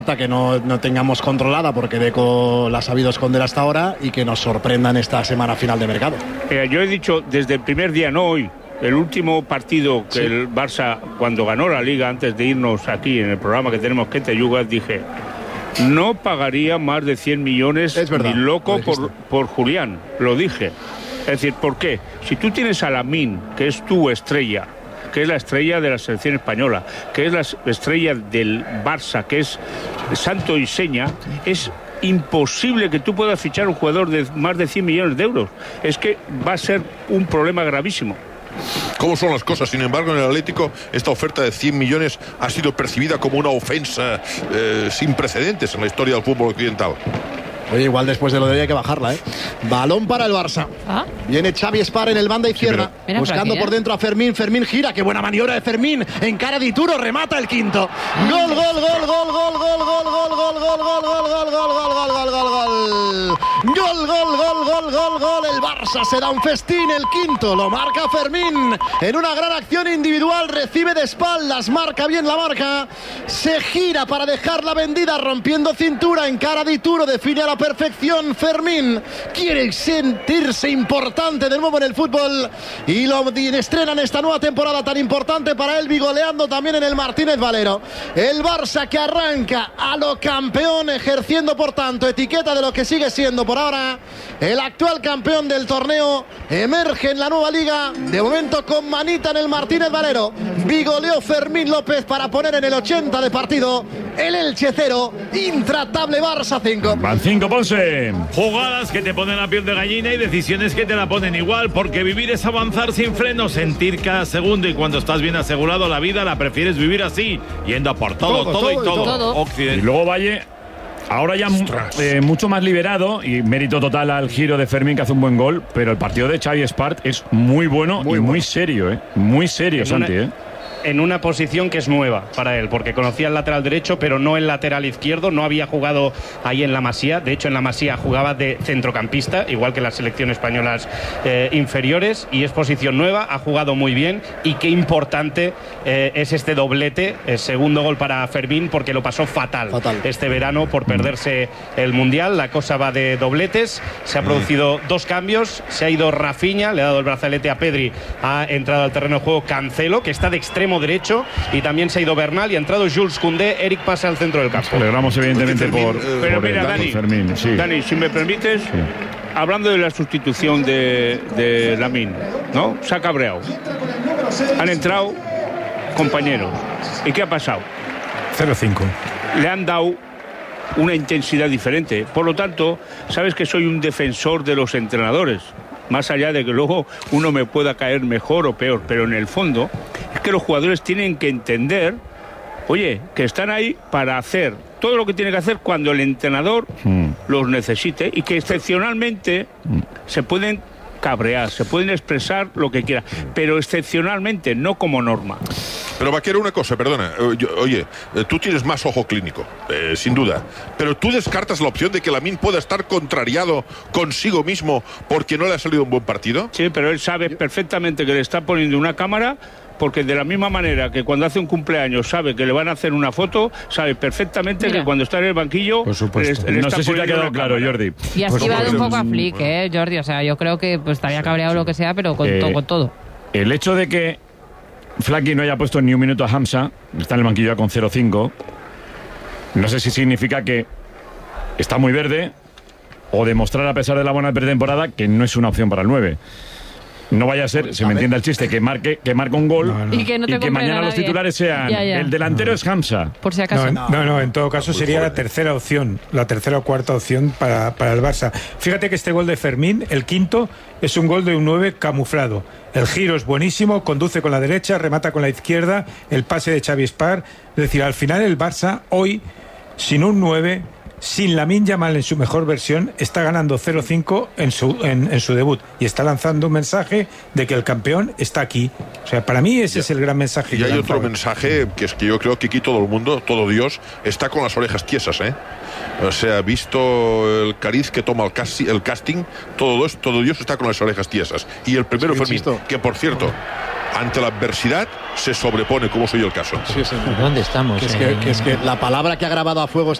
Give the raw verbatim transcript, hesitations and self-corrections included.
que no, no tengamos controlada porque Deco la ha sabido esconder hasta ahora y que nos sorprenda en esta semana final de mercado. Eh, yo he dicho desde el primer día, no hoy, el último partido que sí. el Barça, cuando ganó la Liga, antes de irnos aquí en el programa que tenemos que te yugas, dije, no pagaría más de cien millones ni loco por, por Julián, lo dije. Es decir, ¿por qué? Si tú tienes a Lamine, que es tu estrella, que es la estrella de la selección española, que es la estrella del Barça, que es santo y seña, es imposible que tú puedas fichar un jugador de más de cien millones de euros. Es que va a ser un problema gravísimo. ¿Cómo son las cosas? Sin embargo, en el Atlético esta oferta de cien millones ha sido percibida como una ofensa eh, sin precedentes en la historia del fútbol occidental. Oye, igual después de lo de hoy hay que bajarla, ¿eh? Balón para el Barça. ¿Ah? Viene Xavi Espar en el banda izquierda, sí, buscando por dentro a Fermín. Fermín gira, qué buena maniobra de Fermín. En cara de Ituro, remata el quinto. Gol, gol, gol, gol, gol, gol, gol, gol, gol, gol, gol, gol, gol, gol, gol, gol, gol, gol, gol. Gol, gol, gol, gol, gol, gol. El Barça se da un festín, el quinto. Lo marca Fermín. En una gran acción individual, recibe de espaldas, marca bien la marca. Se gira para dejarla vendida, rompiendo cintura. En cara de Ituro, define a la perfección Fermín, quiere sentirse importante de nuevo en el fútbol y lo estrenan esta nueva temporada tan importante para él, bigoleando también en el Martínez Valero. El Barça que arranca a lo campeón, ejerciendo por tanto etiqueta de lo que sigue siendo por ahora el actual campeón del torneo, emerge en la nueva liga, de momento con manita en el Martínez Valero. Bigoleó Fermín López para poner en el ochenta de partido el Elche cero, intratable Barça cinco. Van cinco, Ponce. Jugadas que te ponen la piel de gallina y decisiones que te la ponen igual, porque vivir es avanzar sin freno, sentir cada segundo, y cuando estás bien asegurado la vida la prefieres vivir así, yendo a por todo, todo, todo, todo y todo. todo. Occidente. Y luego Valle, ahora ya eh, mucho más liberado, y mérito total al giro de Fermín, que hace un buen gol, pero el partido de Xavi Espart es muy bueno muy y muy bueno. serio, ¿eh? Muy serio, Santi, ¿eh? En una posición que es nueva para él, porque conocía el lateral derecho, pero no el lateral izquierdo, no había jugado ahí en la Masía. De hecho, en la Masía jugaba de centrocampista, igual que las selecciones españolas eh, inferiores, y es posición nueva, ha jugado muy bien, y qué importante eh, es este doblete, el segundo gol para Fermín, porque lo pasó fatal, fatal este verano por perderse el Mundial. La cosa va de dobletes, se ha producido mm. dos cambios, se ha ido Rafinha, le ha dado el brazalete a Pedri, ha entrado al terreno de juego Cancelo, que está de extremo derecho, y también se ha ido Bernal y ha entrado Jules Koundé. Eric pasa al centro del campo. Celebramos evidentemente por, pero por mira, el, Dani, Fermín, sí. Dani, si me permites, sí. hablando de la sustitución de, de Lamine, ¿no? Se ha cabreado. Han entrado compañeros. ¿Y qué ha pasado? cero cinco. Le han dado una intensidad diferente. Por lo tanto, sabes que soy un defensor de los entrenadores, más allá de que luego uno me pueda caer mejor o peor, pero en el fondo es que los jugadores tienen que entender, oye, que están ahí para hacer todo lo que tiene que hacer cuando el entrenador mm. los necesite, y que excepcionalmente mm. se pueden cabrear, se pueden expresar lo que quieran, pero excepcionalmente, no como norma. Pero Vaquero, una cosa, perdona, oye, tú tienes más ojo clínico, eh, sin duda, pero tú descartas la opción de que Lamine pueda estar contrariado consigo mismo porque no le ha salido un buen partido. Sí, pero él sabe perfectamente que le está poniendo una cámara, porque de la misma manera que cuando hace un cumpleaños sabe que le van a hacer una foto, sabe perfectamente Mira. que cuando está en el banquillo... Por supuesto. Le, le no sé si te ha quedado claro, Jordi. Y así va de un poco a Flick, ¿eh, Jordi? O sea, yo creo que pues estaría cabreado lo que sea, pero con, eh, to, con todo. El hecho de que Flaky no haya puesto ni un minuto a Hamza, está en el banquillo ya con cero cinco, no sé si significa que está muy verde, o demostrar, a pesar de la buena pretemporada, que no es una opción para el nueve. No vaya a ser, se me entiende el chiste, que marque, que marque un gol no, no. y que, no te y que mañana los titulares sean ya, ya. el delantero no. es Hamza. Por si acaso. No, no, no, en todo caso sería la tercera opción, la tercera o cuarta opción para, para el Barça. Fíjate que este gol de Fermín, el quinto, es un gol de un nueve camuflado. El giro es buenísimo, conduce con la derecha, remata con la izquierda, el pase de Xavi Espar. Es decir, al final el Barça hoy, sin un nueve, sin Lamine Yamal en su mejor versión, está ganando cero cinco en su, en, en su debut, y está lanzando un mensaje de que el campeón está aquí. O sea, para mí ese ya. es el gran mensaje. Y hay otro mensaje, que es que yo creo que aquí todo el mundo, todo Dios, está con las orejas tiesas, ¿eh? O sea, visto el cariz que toma el, casti el casting, todo, todo Dios está con las orejas tiesas. Y el primero, sí, Fermín, que por cierto, ante la adversidad se sobrepone, como soy yo el caso. Sí, señor. ¿Dónde estamos? Que es que, que es que la palabra que ha grabado a fuego